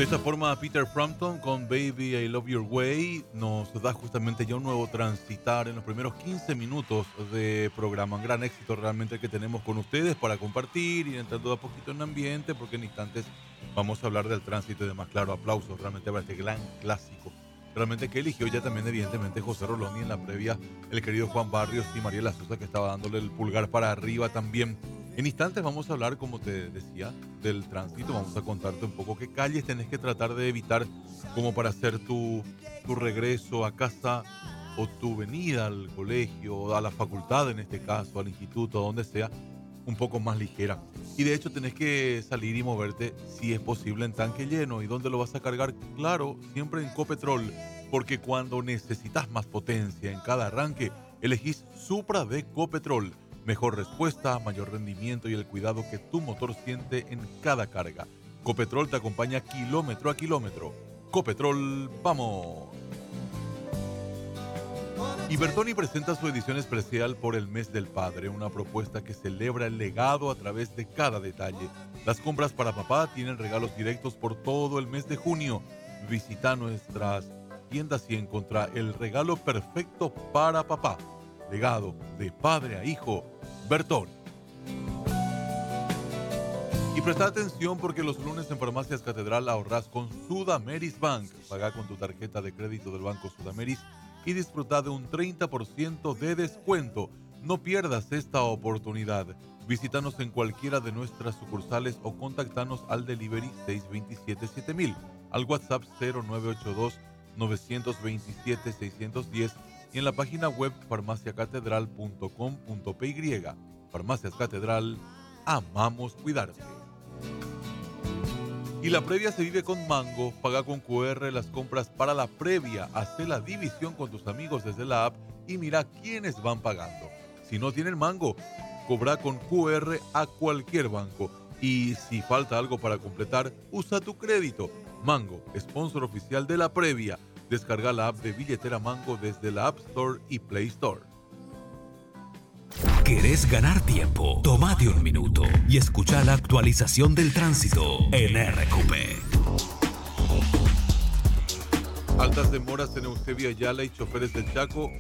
De esta forma, Peter Frampton con Baby I Love Your Way nos da justamente ya un nuevo transitar en los primeros 15 minutos de programa. Un gran éxito realmente el que tenemos con ustedes para compartir y entrando de a poquito en ambiente, porque en instantes vamos a hablar del tránsito y demás. Claro, aplausos realmente para este gran clásico. Realmente que eligió ya también evidentemente José Rolón y en la previa el querido Juan Barrios y Mariela Sosa, que estaba dándole el pulgar para arriba también. En instantes vamos a hablar, como te decía, del tránsito. Vamos a contarte un poco qué calles tenés que tratar de evitar como para hacer tu regreso a casa o tu venida al colegio, a la facultad en este caso, al instituto, donde sea, un poco más ligera. Y de hecho tenés que salir y moverte, si es posible, en tanque lleno. ¿Y dónde lo vas a cargar? Claro, siempre en Copetrol, porque cuando necesitas más potencia en cada arranque, elegís Supra de Copetrol. Mejor respuesta, mayor rendimiento y el cuidado que tu motor siente en cada carga. Copetrol te acompaña kilómetro a kilómetro. Copetrol, ¡vamos! Y Bertoni presenta su edición especial por el Mes del Padre, una propuesta que celebra el legado a través de cada detalle. Las compras para papá tienen regalos directos por todo el mes de junio. Visita nuestras tiendas y encontrá el regalo perfecto para papá. Legado de padre a hijo, Bertoni. Y presta atención porque los lunes en Farmacias Catedral ahorrás con Sudameris Bank. Paga con tu tarjeta de crédito del Banco Sudameris y disfruta de un 30% de descuento. No pierdas esta oportunidad. Visítanos en cualquiera de nuestras sucursales o contactanos al delivery 627-7000, al WhatsApp 0982-927-610 y en la página web farmaciacatedral.com.py. Farmacias Catedral, amamos cuidarte. Y la previa se vive con Mango. Paga con QR las compras para la previa. Haz la división con tus amigos desde la app y mira quiénes van pagando. Si no tienen Mango, cobra con QR a cualquier banco. Y si falta algo para completar, usa tu crédito. Mango, sponsor oficial de la previa. Descarga la app de Billetera Mango desde la App Store y Play Store. ¿Querés ganar tiempo? Tómate un minuto y escucha la actualización del tránsito en RQP. Altas demoras en Eusebio Ayala y choferes del Chaco